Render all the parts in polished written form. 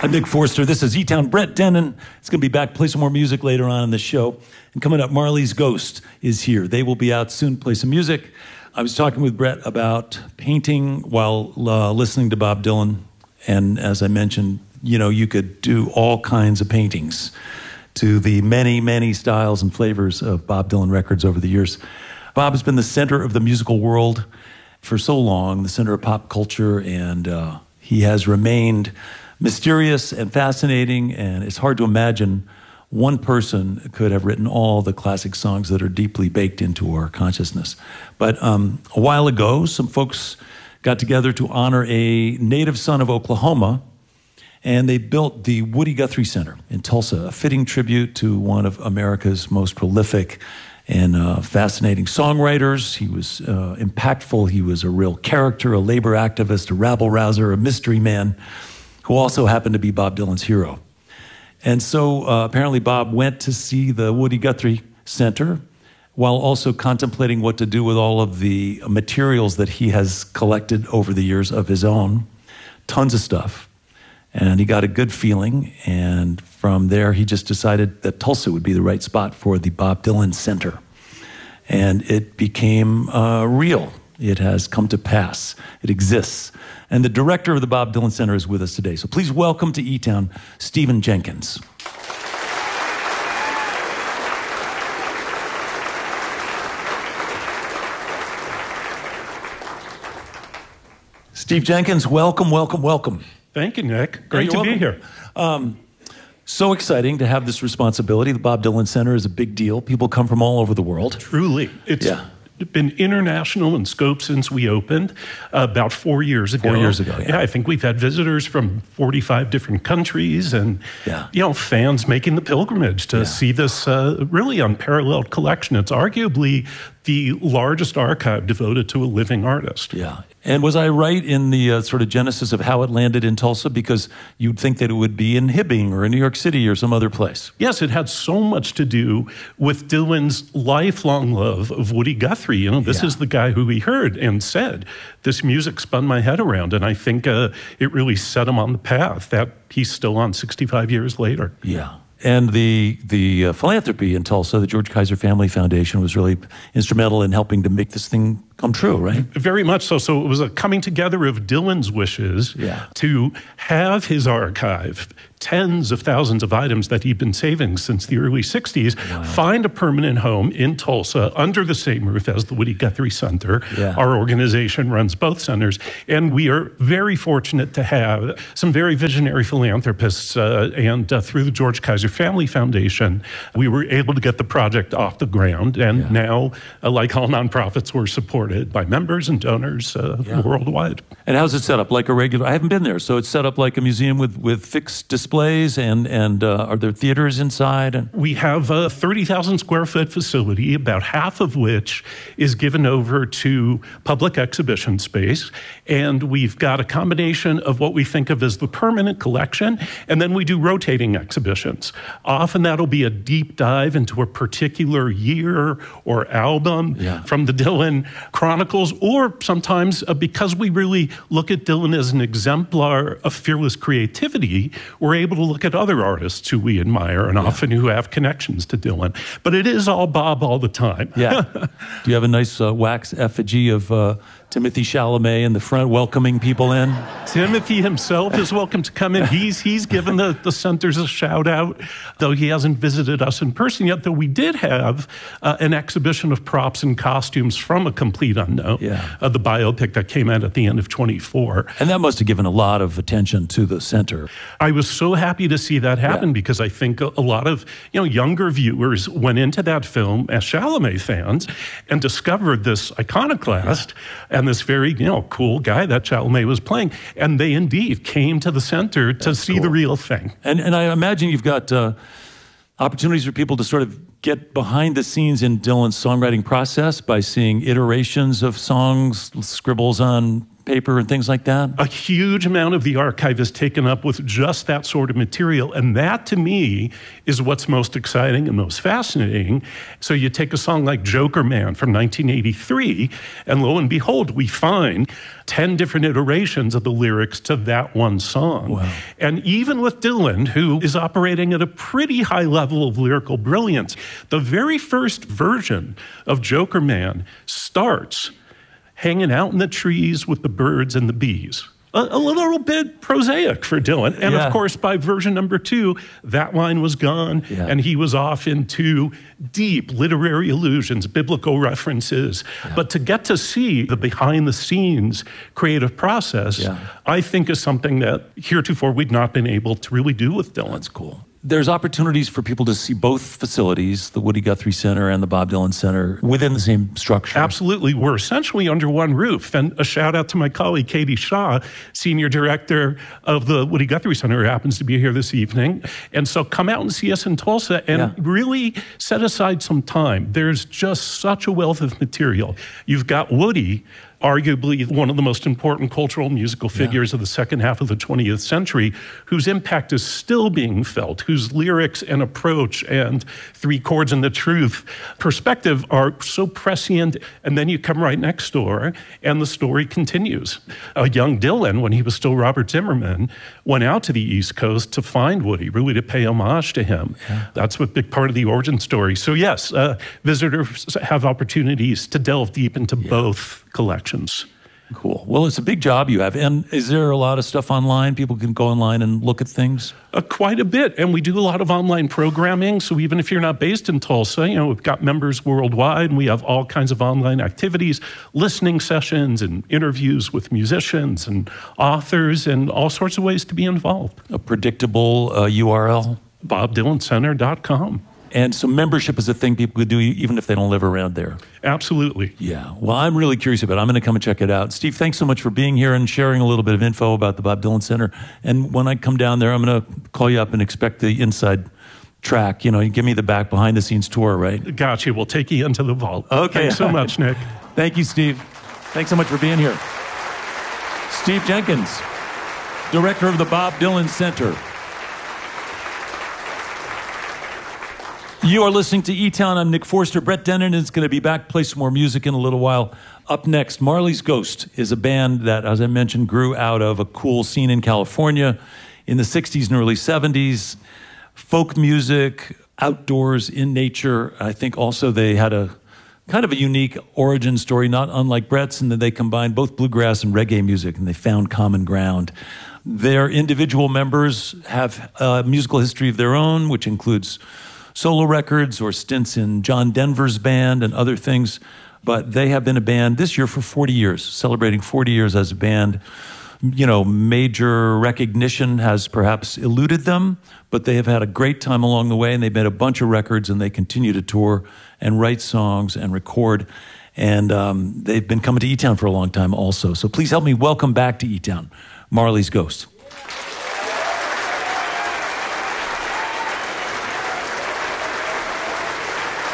I'm Nick Forster. This is E-Town. Brett Dennen is going to be back to play some more music later on in the show. And coming up, Marley's Ghost is here. They will be out soon to play some music. I was talking with Brett about painting while listening to Bob Dylan. And as I mentioned, you know, you could do all kinds of paintings to the many, many styles and flavors of Bob Dylan records over the years. Bob has been the center of the musical world for so long, the center of pop culture, and he has remained mysterious and fascinating, and it's hard to imagine one person could have written all the classic songs that are deeply baked into our consciousness. But a while ago, some folks got together to honor a native son of Oklahoma, and they built the Woody Guthrie Center in Tulsa, a fitting tribute to one of America's most prolific and fascinating songwriters. He was impactful. He was a real character, a labor activist, a rabble-rouser, a mystery man, who also happened to be Bob Dylan's hero. And so apparently Bob went to see the Woody Guthrie Center while also contemplating what to do with all of the materials that he has collected over the years of his own. Tons of stuff. And he got a good feeling, and from there he just decided that Tulsa would be the right spot for the Bob Dylan Center. And it became real. It has come to pass. It exists. And the director of the Bob Dylan Center is with us today. So please welcome to E-Town, Stephen Jenkins. Steve Jenkins, welcome, welcome, welcome. Thank you, Nick. Great to be here. So exciting to have this responsibility. The Bob Dylan Center is a big deal. People come from all over the world. Truly. It's been international in scope since we opened about 4 years ago. 4 years ago, yeah. Yeah, I think we've had visitors from 45 different countries and, you know, fans making the pilgrimage to see this really unparalleled collection. It's arguably the largest archive devoted to a living artist. Yeah. And was I right in the sort of genesis of how it landed in Tulsa? Because you'd think that it would be in Hibbing or in New York City or some other place. Yes, it had so much to do with Dylan's lifelong love of Woody Guthrie. You know, this is the guy who he heard and said, this music spun my head around. And I think it really set him on the path that he's still on 65 years later. Yeah. And the philanthropy in Tulsa, the George Kaiser Family Foundation, was really instrumental in helping to make this thing come true, right? Very much so. So it was a coming together of Dylan's wishes to have his archive, tens of thousands of items that he'd been saving since the early 60s, find a permanent home in Tulsa under the same roof as the Woody Guthrie Center. Our organization runs both centers, and we are very fortunate to have some very visionary philanthropists, and through the George Kaiser Family Foundation, we were able to get the project off the ground, and now, like all nonprofits, we're supported by members and donors worldwide. And how's it set up? Like a regular, I haven't been there, so it's set up like a museum with fixed displays, and are there theaters inside? And we have a 30,000 square foot facility, about half of which is given over to public exhibition space. And we've got a combination of what we think of as the permanent collection, and then we do rotating exhibitions. Often that'll be a deep dive into a particular year or album from the Dylan Chronicles, or sometimes because we really look at Dylan as an exemplar of fearless creativity, we're able to look at other artists who we admire and often who have connections to Dylan. But it is all Bob all the time. Do you have a nice wax effigy of Timothy Chalamet in the front welcoming people in? Timothy himself is welcome to come in. He's given the centers a shout out, though he hasn't visited us in person yet, though we did have an exhibition of props and costumes from A Complete Unknown, the biopic that came out at the end of 24. And that must have given a lot of attention to the center. I was so happy to see that happen because I think a lot of younger viewers went into that film as Chalamet fans and discovered this iconoclast and this very cool guy that Chalamet was playing, and they indeed came to the center to see the real thing. And I imagine you've got opportunities for people to sort of get behind the scenes in Dylan's songwriting process by seeing iterations of songs, scribbles on paper and things like that? A huge amount of the archive is taken up with just that sort of material. And that, to me, is what's most exciting and most fascinating. So you take a song like Joker Man from 1983, and lo and behold, we find 10 different iterations of the lyrics to that one song. Wow. And even with Dylan, who is operating at a pretty high level of lyrical brilliance, the very first version of Joker Man starts hanging out in the trees with the birds and the bees. A little bit prosaic for Dylan. And of course, by version number 2, that line was gone, and he was off into deep literary allusions, biblical references. But to get to see the behind-the-scenes creative process, I think is something that heretofore we'd not been able to really do with Dylan. That's cool. There's opportunities for people to see both facilities, the Woody Guthrie Center and the Bob Dylan Center, within the same structure. Absolutely. We're essentially under one roof. And a shout out to my colleague, Katie Shaw, Senior Director of the Woody Guthrie Center, who happens to be here this evening. And so come out and see us in Tulsa and really set aside some time. There's just such a wealth of material. You've got Woody, arguably one of the most important cultural musical figures of the second half of the 20th century, whose impact is still being felt, whose lyrics and approach and Three Chords and the Truth perspective are so prescient. And then you come right next door, and the story continues. A young Dylan, when he was still Robert Zimmerman, went out to the East Coast to find Woody, really to pay homage to him. That's a big part of the origin story. So yes, visitors have opportunities to delve deep into both collections. Cool. Well, it's a big job you have. And is there a lot of stuff online? People can go online and look at things? Quite a bit. And we do a lot of online programming. So even if you're not based in Tulsa, we've got members worldwide, and we have all kinds of online activities, listening sessions and interviews with musicians and authors and all sorts of ways to be involved. A predictable URL? BobDylanCenter.com. And so membership is a thing people could do even if they don't live around there. Absolutely. Yeah. Well, I'm really curious about it. I'm going to come and check it out. Steve, thanks so much for being here and sharing a little bit of info about the Bob Dylan Center. And when I come down there, I'm going to call you up and expect the inside track. You give me the back behind-the-scenes tour, right? Gotcha. We'll take you into the vault. Okay. Thanks so much, Nick. Thank you, Steve. Thanks so much for being here. Steve Jenkins, director of the Bob Dylan Center. You are listening to E-Town. I'm Nick Forster. Brett Dennen is going to be back, play some more music in a little while. Up next, Marley's Ghost is a band that, as I mentioned, grew out of a cool scene in California in the 60s and early 70s. Folk music, outdoors, in nature. I think also they had a kind of a unique origin story, not unlike Brett's, in that they combined both bluegrass and reggae music, and they found common ground. Their individual members have a musical history of their own, which includes solo records or stints in John Denver's band and other things. But they have been a band this year for 40 years, celebrating 40 years as a band. Major recognition has perhaps eluded them, but they have had a great time along the way, and they've made a bunch of records, and they continue to tour and write songs and record. And they've been coming to E-Town for a long time also. So please help me welcome back to E-Town, Marley's Ghost.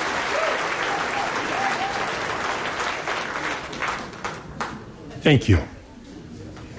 Thank you.